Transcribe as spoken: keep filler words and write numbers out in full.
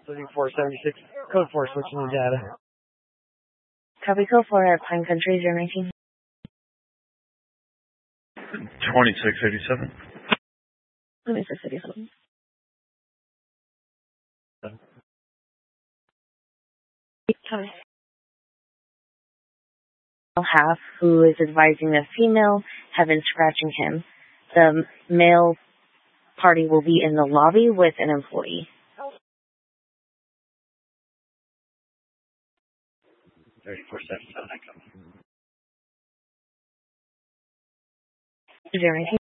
thirty-four seventy-six, code four, switching the data. Copy code four at Pine Country, zero nineteen. twenty-six eighty-seven. twenty-six eighty-seven. Copy. Half, who is advising the female, have been scratching him. The male party will be in the lobby with an employee. thirty-four seventy-seven, I come. zero nineteen.